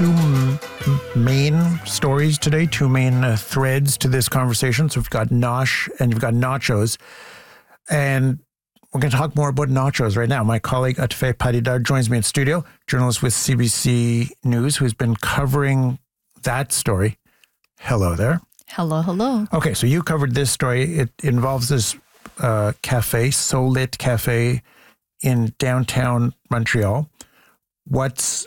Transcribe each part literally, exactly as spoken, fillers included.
two m- main stories today, two main uh, threads to this conversation. So we've got Nosh and you've got nachos. And we're going to talk more about nachos right now. My colleague Atife Padidar joins me in studio, journalist with C B C News, who's been covering that story. Hello there. Hello, hello. Okay, so you covered this story. It involves this uh, cafe, Solit Cafe in downtown Montreal. What's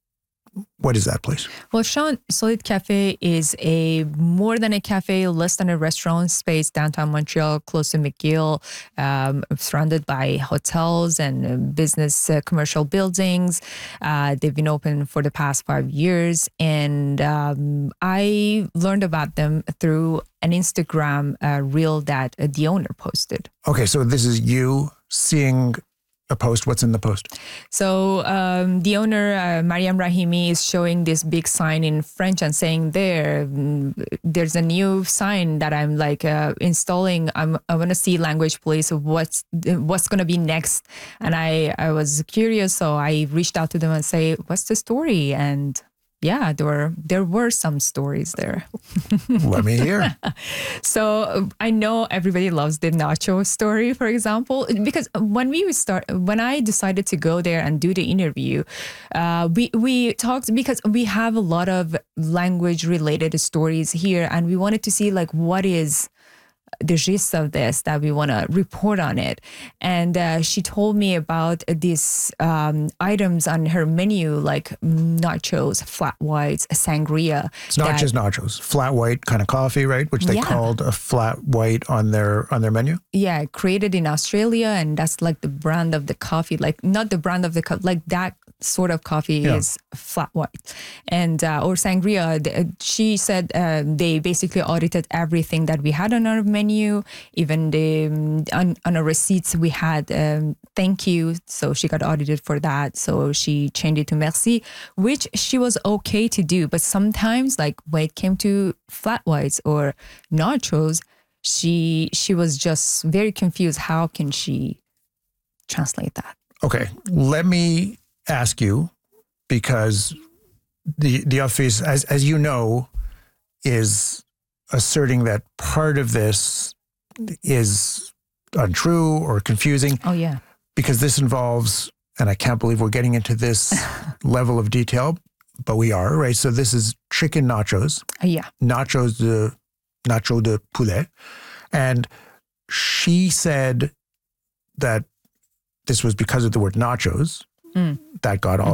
What is that place? Well, Sean, Solit Cafe is a more than a cafe, less than a restaurant space downtown Montreal, close to McGill, um, surrounded by hotels and business uh, commercial buildings. Uh, they've been open for the past five years. And um, I learned about them through an Instagram uh, reel that uh, the owner posted. Okay, so this is you seeing a post. What's in the post? So um, the owner, uh, Mariam Rahimi, is showing this big sign in French and saying there, mm, there's a new sign that I'm like uh, installing. I'm, I want to see language, please. What's what's going to be next? And I, I was curious, so I reached out to them and say, what's the story? And yeah, there were there were some stories there. Let me hear. So I know everybody loves the nacho story, for example, because when we start, when I decided to go there and do the interview, uh, we we talked because we have a lot of language related stories here, and we wanted to see like what is the gist of this that we want to report on it. And uh, she told me about these um, items on her menu, like nachos, flat whites, sangria. It's not that, just nachos, flat white kind of coffee, right? Which they yeah. called a flat white on their on their menu. Yeah, created in Australia, and that's like the brand of the coffee, like not the brand of the co- like that sort of coffee yeah. is flat white. And uh, or sangria, th- she said uh, they basically audited everything that we had on our menu, even the um, on, on our receipts we had um, thank you, so she got audited for that, so she changed it to merci, which she was okay to do. But sometimes, like when it came to flat whites or nachos, she she was just very confused. How can she translate that? Okay, let me ask you, because the the office, as as you know, is asserting that part of this is untrue or confusing. Oh yeah, because this involves, and I can't believe we're getting into this level of detail, but we are, right? So this is chicken nachos. Uh, yeah, nachos de nacho de poulet, and she said that this was because of the word nachos. Mm. That got all